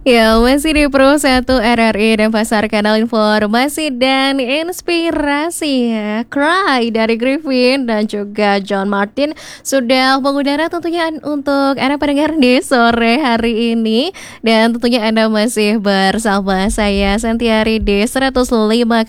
Ya, masih di Pro 1 RRI dan Pasar Kanal Informasi dan Inspirasi ya. Cry dari Griffin dan juga John Martin sudah mengudara tentunya untuk Anda pendengar di sore hari ini. Dan tentunya Anda masih bersama saya Santiari di 105,2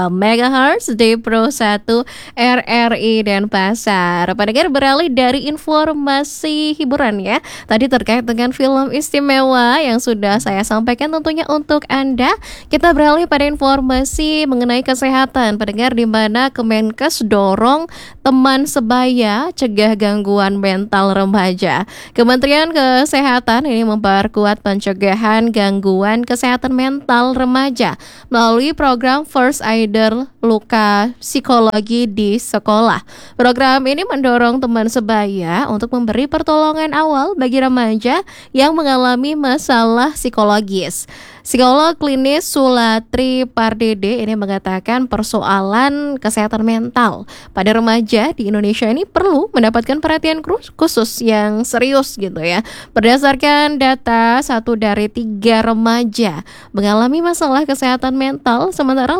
MHz di Pro 1 RRI dan Pasar. Pendengar beralih dari informasi hiburan ya. Tadi terkait dengan film istimewa yang sudah saya sampaikan tentunya untuk Anda. Kita beralih pada informasi mengenai kesehatan pendengar, di mana Kemenkes dorong teman sebaya cegah gangguan mental remaja. Kementerian Kesehatan ini memperkuat pencegahan gangguan kesehatan mental remaja melalui program First Aider Luka Psikologi di Sekolah. Program ini mendorong teman sebaya untuk memberi pertolongan awal bagi remaja yang mengalami masalah psikologis. Psikolog klinis Sulatri Pardede ini mengatakan persoalan kesehatan mental pada remaja di Indonesia ini perlu mendapatkan perhatian khusus yang serius gitu ya. Berdasarkan data, 1 dari 3 remaja mengalami masalah kesehatan mental, sementara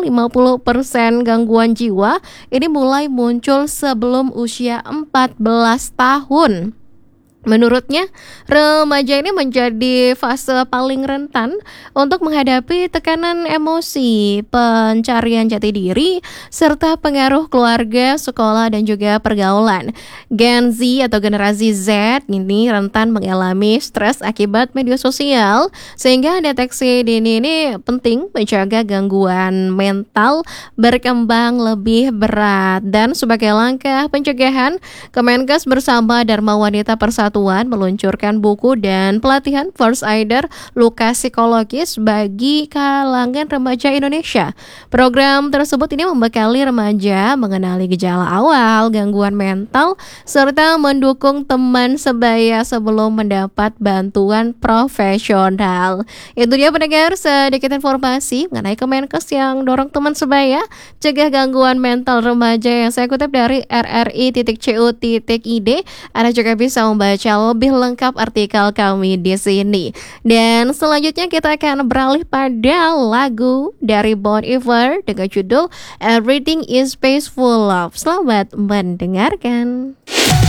50% gangguan jiwa ini mulai muncul sebelum usia 14 tahun. Menurutnya, remaja ini menjadi fase paling rentan untuk menghadapi tekanan emosi, pencarian jati diri, serta pengaruh keluarga, sekolah, dan juga pergaulan. Gen Z atau generasi Z ini rentan mengalami stres akibat media sosial, sehingga deteksi dini ini penting menjaga gangguan mental berkembang lebih berat. Dan sebagai langkah pencegahan, Kemenkes bersama Dharma Wanita Persatuan meluncurkan buku dan pelatihan First Aider Luka Psikologis bagi kalangan remaja Indonesia. Program tersebut ini membekali remaja mengenali gejala awal gangguan mental serta mendukung teman sebaya sebelum mendapat bantuan profesional. Itu dia pendengar, sedikit informasi mengenai Kemenkes yang dorong teman sebaya cegah gangguan mental remaja yang saya kutip dari rri.co.id. Anda juga bisa membaca lebih lengkap artikel kami di sini. Dan selanjutnya kita akan beralih pada lagu dari Bon Iver dengan judul Everything is Peaceful Love. Selamat mendengarkan.